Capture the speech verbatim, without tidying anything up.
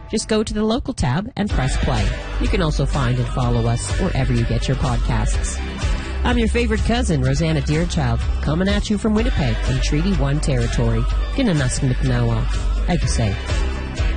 Just go to the local tab and press play. You can also find and follow us wherever you get your podcasts. I'm your favorite cousin, Rosanna Deerchild, coming at you from Winnipeg in Treaty one territory. Ginanask McNowa. Like you say.